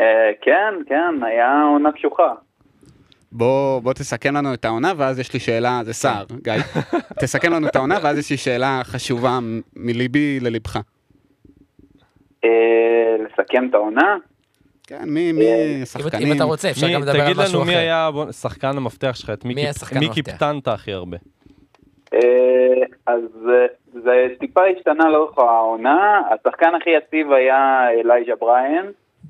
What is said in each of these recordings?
כן, היה עונה קשוחה. בוא תסכם לנו את העונה, ואז יש לי שאלה, זה סער, גיא. תסכם לנו את העונה, ואז יש לי שאלה חשובה מליבי ללבך. לסכם את העונה? כן, מי שחקנים? אם אתה רוצה, אפשר גם לדבר על משהו אחר. תגיד לנו מי היה שחקן המפתח שלך, מי קיפטנת הכי הרבה? אז זה טיפה השתנה לאורך העונה. השחקן הכי יציב היה אלייג'ה בריין.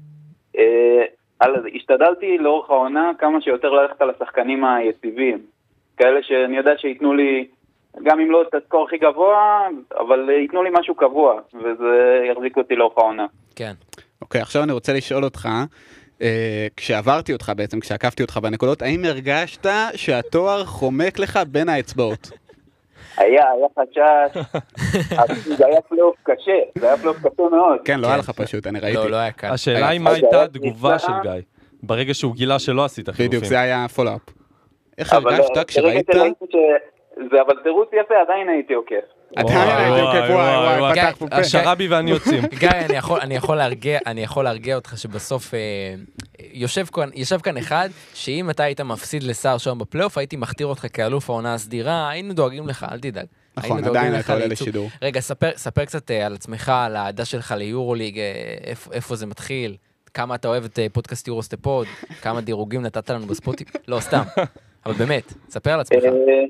השתדלתי לאורך העונה כמה שיותר ללכת על השחקנים היציבים. כאלה שאני יודע שיתנו לי, גם אם לא את הסקור הכי גבוה, אבל ייתנו לי משהו קבוע, וזה יחזיק אותי לאורך העונה. כן. אוקיי, עכשיו אני רוצה לשאול אותך, כשעברתי אותך בעצם, כשעקפתי אותך בנקודות, האם הרגשת שהתואר חומק לך בין האצבעות? היה חשש, זה היה פלייאוף קשה, מאוד. כן, לא היה לך פשוט, אני ראיתי. לא היה קל. השאלה היא מה הייתה התגובה של גיא, ברגע שהוא גילה שלא עשית חילופים. בדיוק, זה היה פולאפ. איך הרגשת כשראית? אבל תירוץ יפה, עדיין הייתי עוקף. וואי, פתח פה פה. השרבי ואני יוצאים. גיא, אני יכול להרגיע אותך שבסוף יושב כאן אחד, שאם אתה היית מפסיד לסער שם בפלייאוף, הייתי מכתיר אותך כאלוף העונה הסדירה, היינו דואגים לך, אל תדאג. נכון, עדיין אתה עולה לשידור. רגע, ספר קצת על עצמך, על העדה שלך ליורוליג, איפה זה מתחיל, כמה אתה אוהב את פודקאסט יורוסטפוד, כמה דירוגים נתת לנו בספוטים, לא, סתם, אבל באמת, ספר על עצמך.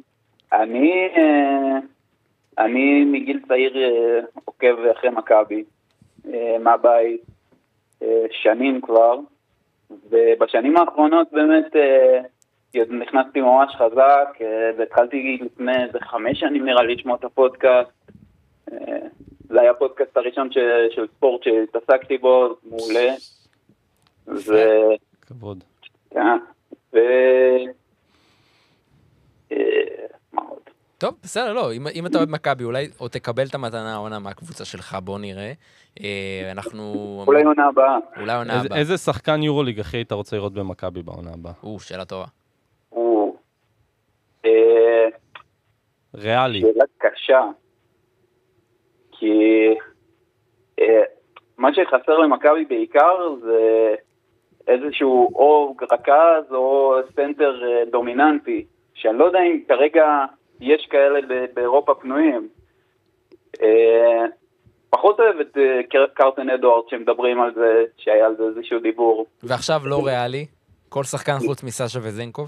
אני מגיל צעיר עוקב אחרי מכבי, מהבית, שנים כבר, ובשנים האחרונות באמת נכנסתי ממש חזק, והתחלתי לפני 5 שנים נראה לי לשמוע את הפודקאסט. זה היה הפודקאסט הראשון של ספורט שהתעסקתי בו, מעולה. כבוד. כן, מה עוד? טוב, בסדר, לא, אם אתה אוהב מכבי, אולי או תקבל את המתנה העונה מהקבוצה שלך, בוא נראה. אולי עונה הבאה. אולי עונה הבאה. איזה שחקן יורוליג הכי היית רוצה לראות במכבי בעונה הבאה? שאלה טובה. ריאלי. שאלה קשה. כי מה שחסר למכבי בעיקר זה איזשהו או רכז או סנטר דומיננטי, שאני לא יודע אם כרגע יש כאלה באירופה פנויים. פחות אוהב את קרטן אדוארד שמדברים על זה, שהיה על זה איזשהו דיבור. ועכשיו לא ריאלי? כל שחקן חוץ מסשה וזנקוב?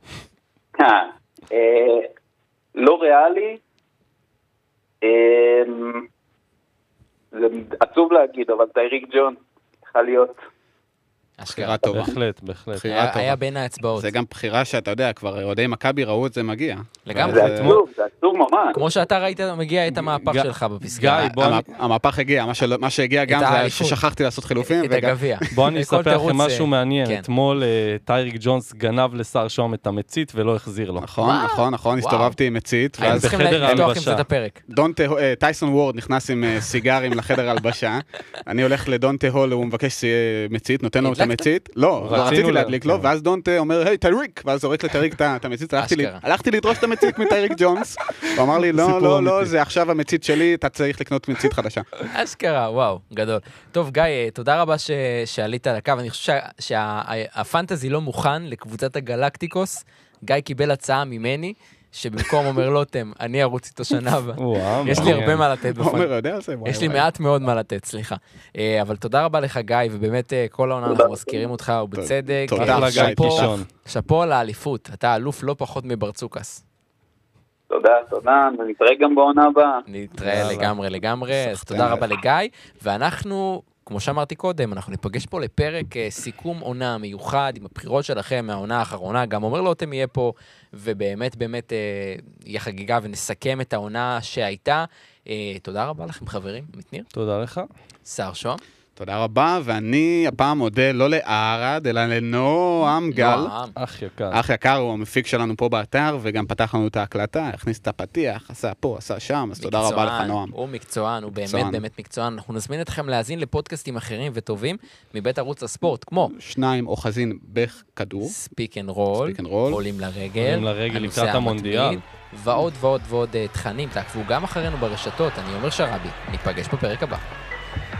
לא ריאלי. זה עצוב להגיד, אבל טייריק ג'ונס צריכה להיות בחירה טובה. בהחלט. היה בין האצבעות. זה גם בחירה שאתה יודע, כבר אוהדי מכבי ראו את זה מגיע. לגמרי. זה עצוב ממש. כמו שאתה ראית, מגיע את המהפך שלך בפסגה. המהפך הגיע, מה שהגיע גם זה ששכחתי לעשות חילופים. את הגביע. בוא אני אספר לכם משהו מעניין. אתמול טייריק ג'ונס גנב לסער שום את המצית ולא החזיר לו. נכון, הסתובבתי עם מצית. היינו צריכים לפתוח עם זה את הפרק. טייסון וורד נכנס עם סיגרים לחדר הלבשה. אני הולך לדונטה הול, הוא מבקש מצית, נותן לו את המצית. לא, רציתי להדליק לו, ואז דונטה אומר, היי, טייריק, ואז זורק לטייריק את המצית. הלכתי לדרוש את המצית מטייריק ג'ונס, הוא אמר לי, לא, זה עכשיו המצית שלי, אתה צריך לקנות מצית חדשה. אשכרה, וואו, גדול. טוב, גיא, תודה רבה שעלית על הקו. אני חושב שהפנטזי לא מוכן לקבוצת הגלקטיקוס. גיא קיבל הצעה ממני, שבמקום אומר לוטם, אני ארוץ איתו שנה הבאה. יש לי הרבה מה לתת בפנטזי. יש לי מעט מאוד מה לתת, סליחה. אבל תודה רבה לך, גיא, ובאמת כל העונה אנחנו מזכירים אותך, ובצדק. תודה, גיא, קישון. שפו על האליפות, אתה אלוף לא פחות מברצוקס. תודה, נתראה גם בעונה הבאה. נתראה לגמרי, אז תודה רבה לגיא, ואנחנו, כמו שאמרתי קודם, אנחנו ניפגש פה לפרק סיכום עונה מיוחד, עם הבחירות שלכם מהעונה האחרונה, גם אומר לוטם יהיה פה, ובאמת יהיה חגיגה, ונסכם את העונה שהייתה. תודה רבה לכם חברים, מתניר. תודה לך. סער שוהם. תודה רבה, ואני הפעם מודה לא לערד, אלא לנועם גל. אח יקר, הוא המפיק שלנו פה באתר, וגם פתח לנו את ההקלטה, הכניס את הפתיח, עשה פה, עשה שם, אז תודה רבה לך נועם. הוא מקצוען, הוא באמת מקצוען. אנחנו נזמין אתכם להאזין לפודקאסטים אחרים וטובים, מבית ערוץ הספורט, כמו 2 אוחזין בכדור, ספיק אנד רול, עולים לרגל, לקראת המונדיאל, ועוד תכנים, תעקבו גם אחרינו ברשתות. אני אומר שרבי, ניפגש בפרק הבא.